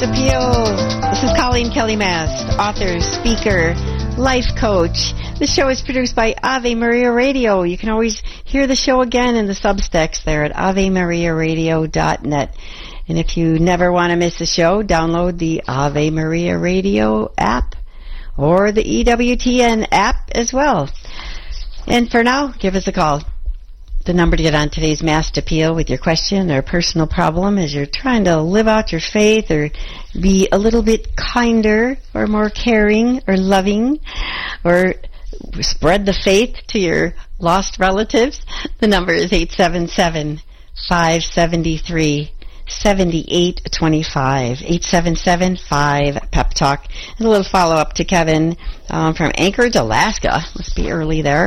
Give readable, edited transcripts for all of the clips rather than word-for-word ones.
Appeal. This is Colleen Kelly Mast, author, speaker, life coach. The show is produced by Ave Maria Radio. You can always hear the show again in the Substacks there at AveMariaRadio.net. And if you never want to miss a show, download the Ave Maria Radio app or the EWTN app as well. And for now, give us a call. The number to get on today's Mast Appeal with your question or personal problem as you're trying to live out your faith or be a little bit kinder or more caring or loving or spread the faith to your lost relatives. The number is 877-573-7825. 877-5-PEP-TALK. And a little follow-up to Kevin from Anchorage, Alaska. Must be early there.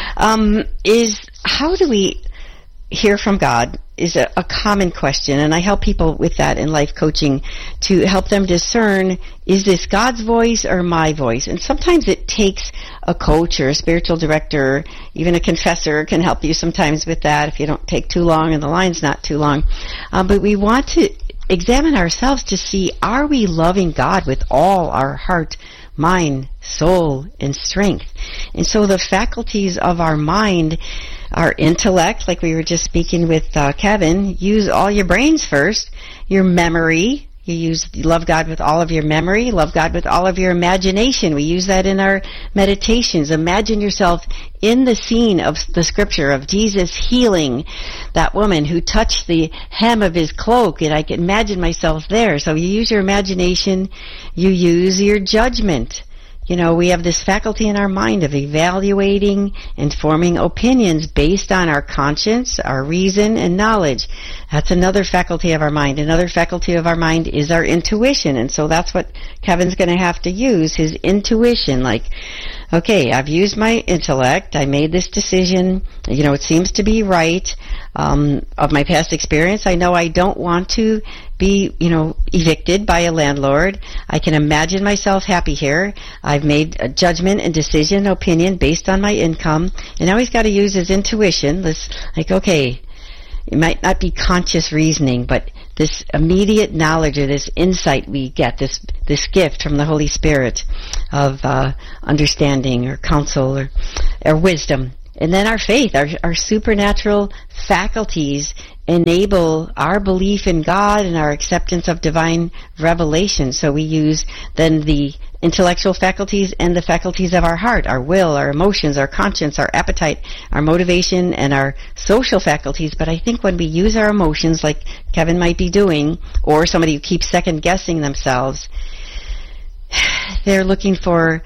Is how do we hear from God is a common question, and I help people with that in life coaching to help them discern, is this God's voice or my voice? And sometimes it takes a coach or a spiritual director, even a confessor can help you sometimes with that if you don't take too long and the line's not too long. But we want to examine ourselves to see, are we loving God with all our heart, mind, soul, and strength? And so the faculties of our mind, our intellect, like we were just speaking with Kevin, use all your brains first. Your memory, you love God with all of your memory, love God with all of your imagination. We use that in our meditations. Imagine yourself in the scene of the scripture of Jesus healing that woman who touched the hem of his cloak, and I can imagine myself there. So you use your imagination, you use your judgment. You know, we have this faculty in our mind of evaluating and forming opinions based on our conscience, our reason, and knowledge. That's another faculty of our mind. Another faculty of our mind is our intuition, and so that's what Kevin's going to have to use, his intuition. Like, okay, I've used my intellect, I made this decision, you know, it seems to be right. Of my past experience, I know I don't want to be, evicted by a landlord. I can imagine myself happy here. I've made a judgment and decision, opinion based on my income, and now he's got to use his intuition. Okay, it might not be conscious reasoning, but this immediate knowledge or this insight we get, this gift from the Holy Spirit of understanding or counsel or wisdom. And then our faith, our supernatural faculties enable our belief in God and our acceptance of divine revelation. So we use then the intellectual faculties and the faculties of our heart, our will, our emotions, our conscience, our appetite, our motivation, and our social faculties. But I think when we use our emotions, like Kevin might be doing, or somebody who keeps second-guessing themselves, they're looking for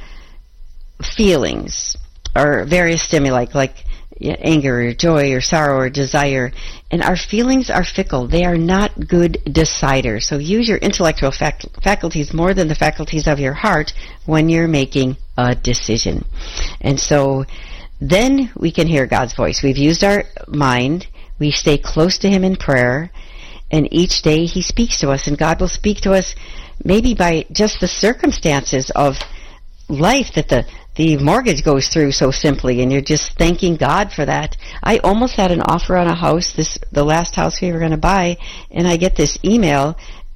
feelings or various stimuli like anger or joy or sorrow or desire. And our feelings are fickle. They are not good deciders. So use your intellectual faculties more than the faculties of your heart when you're making a decision. And so then we can hear God's voice. We've used our mind. We stay close to Him in prayer. And each day He speaks to us. And God will speak to us maybe by just the circumstances of life that the mortgage goes through so simply, and you're just thanking God for that. I almost had an offer on a house, the last house we were going to buy, and I get this email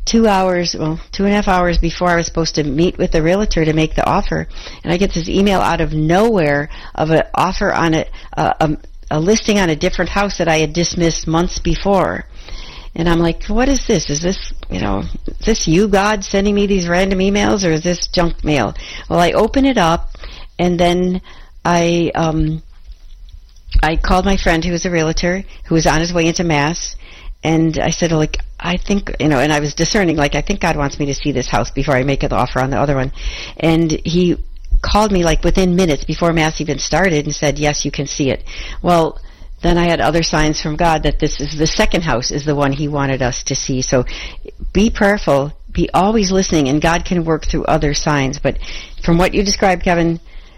2.5 hours before I was supposed to meet with the realtor to make the offer, and I get this email out of nowhere of an offer on a listing on a different house that I had dismissed months before. And I'm like, what is this? Is this you, God, sending me these random emails, or is this junk mail? Well, I open it up, and then I called my friend who was a realtor, who was on his way into Mass, and I said, I think, and I was discerning, I think God wants me to see this house before I make an offer on the other one. And he called me, within minutes before Mass even started and said, yes, you can see it. Well, then I had other signs from God that this is the second house is the one He wanted us to see. So be prayerful, be always listening, and God can work through other signs. But from what you described, Kevin,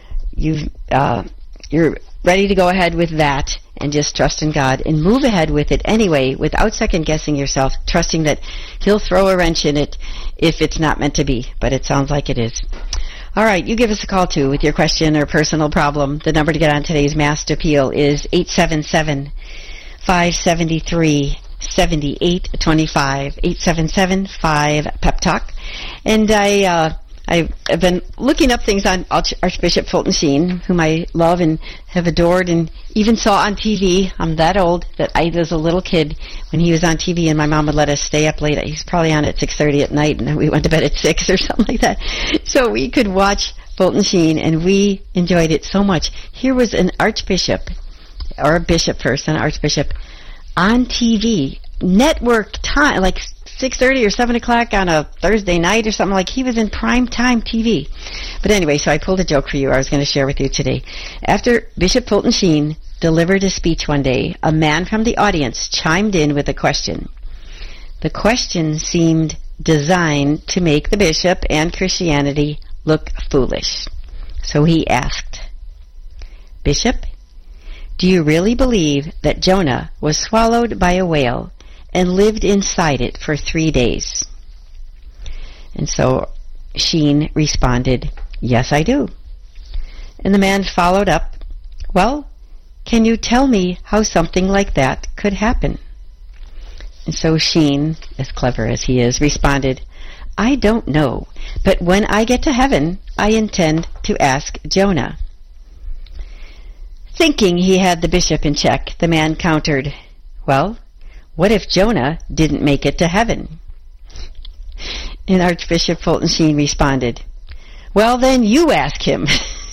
you're ready to go ahead with that and just trust in God and move ahead with it anyway without second-guessing yourself, trusting that He'll throw a wrench in it if it's not meant to be. But it sounds like it is. All right, you give us a call, too, with your question or personal problem. The number to get on today's Mast Appeal is 877-573-7825. 877-578-25, 877-5-PEP-TALK. And I've been looking up things on Archbishop Fulton Sheen, whom I love and have adored and even saw on TV. I'm that old that I was a little kid when he was on TV, and my mom would let us stay up late. He's probably on at 6:30 at night, and we went to bed at 6 or something like that. So we could watch Fulton Sheen, and we enjoyed it so much. Here was an archbishop, or a bishop first, an archbishop, on TV, network time, like 6:30 or 7 o'clock on a Thursday night or something. Like he was in prime time TV. But anyway, so I pulled a joke for you I was going to share with you today. After Bishop Fulton Sheen delivered a speech one day, a man from the audience chimed in with a question. The question seemed designed to make the bishop and Christianity look foolish. So he asked, Bishop, do you really believe that Jonah was swallowed by a whale and lived inside it for 3 days? And so Sheen responded, yes, I do. And the man followed up, well, can you tell me how something like that could happen? And so Sheen, as clever as he is, responded, I don't know, but when I get to heaven, I intend to ask Jonah. Thinking he had the bishop in check, the man countered, well, what if Jonah didn't make it to heaven? And Archbishop Fulton Sheen responded, well, then you ask him.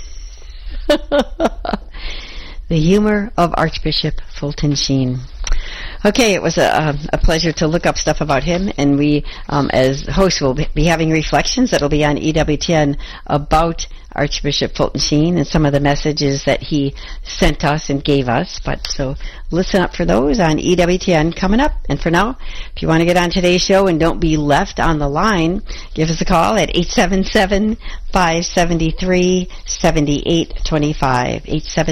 The humor of Archbishop Fulton Sheen. Okay, it was a pleasure to look up stuff about him, and we, as hosts, will be having reflections that'll be on EWTN about Archbishop Fulton Sheen and some of the messages that he sent us and gave us. But so listen up for those on EWTN coming up. And for now, if you want to get on today's show and don't be left on the line, give us a call at 877-573-7825,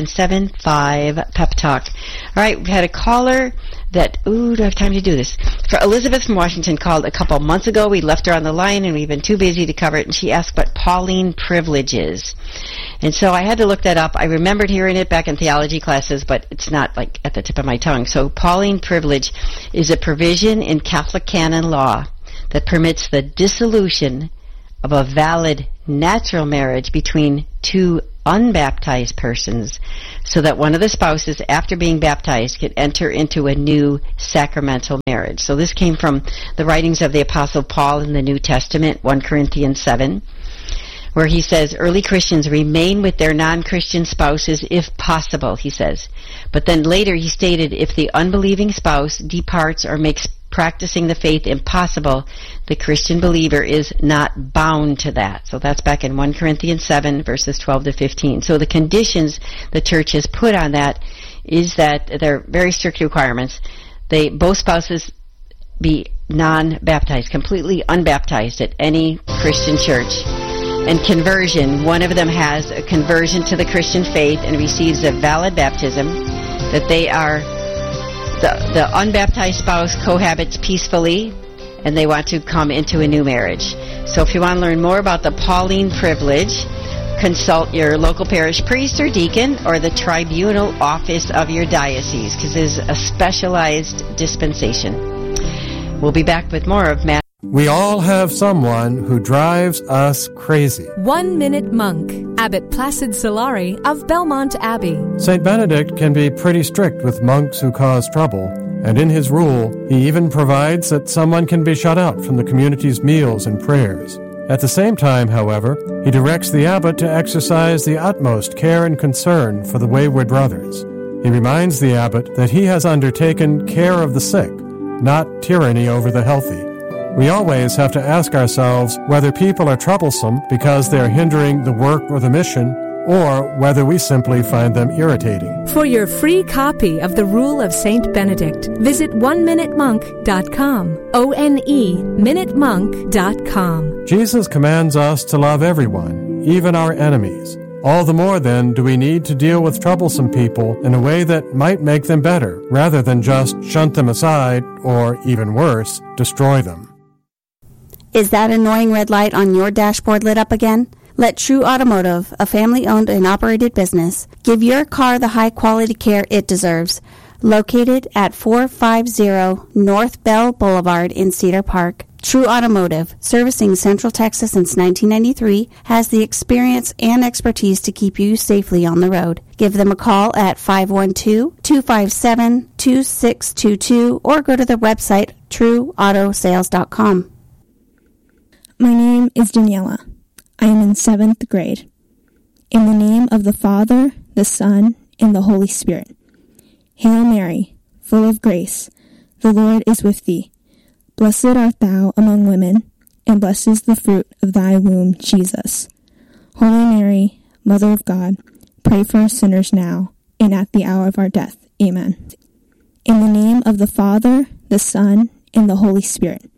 877-5-PEP-TALK. All right, we've had a caller that, do I have time to do this? For Elizabeth from Washington called a couple months ago. We left her on the line, and we've been too busy to cover it, and she asked what Pauline privilege is. And so I had to look that up. I remembered hearing it back in theology classes, but it's not like at the tip of my tongue. So Pauline privilege is a provision in Catholic canon law that permits the dissolution of a valid natural marriage between two unbaptized persons, so that one of the spouses, after being baptized, could enter into a new sacramental marriage. So this came from the writings of the Apostle Paul in the New Testament, 1 Corinthians 7, where he says, early Christians remain with their non-Christian spouses if possible, he says. But then later he stated, if the unbelieving spouse departs or makes practicing the faith impossible, the Christian believer is not bound to that. So that's back in 1 Corinthians 7, verses 12 to 15. So the conditions the church has put on that is that they're very strict requirements. Both spouses be non-baptized, completely unbaptized at any Christian church. And conversion, one of them has a conversion to the Christian faith and receives a valid baptism, that they are the unbaptized spouse cohabits peacefully, and they want to come into a new marriage. So if you want to learn more about the Pauline privilege, consult your local parish priest or deacon or the tribunal office of your diocese, because it is a specialized dispensation. We'll be back with more of Matt. We all have someone who drives us crazy. 1 Minute Monk, Abbot Placid Solari of Belmont Abbey. St. Benedict can be pretty strict with monks who cause trouble, and in his rule, he even provides that someone can be shut out from the community's meals and prayers. At the same time, however, he directs the abbot to exercise the utmost care and concern for the wayward brothers. He reminds the abbot that he has undertaken care of the sick, not tyranny over the healthy. We always have to ask ourselves whether people are troublesome because they're hindering the work or the mission, or whether we simply find them irritating. For your free copy of the Rule of St. Benedict, visit oneminutemonk.com, ONE-minutemonk.com. Jesus commands us to love everyone, even our enemies. All the more, then, do we need to deal with troublesome people in a way that might make them better, rather than just shunt them aside, or, even worse, destroy them. Is that annoying red light on your dashboard lit up again? Let True Automotive, a family-owned and operated business, give your car the high-quality care it deserves. Located at 450 North Bell Boulevard in Cedar Park, True Automotive, servicing Central Texas since 1993, has the experience and expertise to keep you safely on the road. Give them a call at 512-257-2622 or go to their website, trueautosales.com. My name is Daniela. I am in 7th grade. In the name of the Father, the Son, and the Holy Spirit. Hail Mary, full of grace, the Lord is with thee. Blessed art thou among women, and blessed is the fruit of thy womb, Jesus. Holy Mary, Mother of God, pray for us sinners now, and at the hour of our death. Amen. In the name of the Father, the Son, and the Holy Spirit.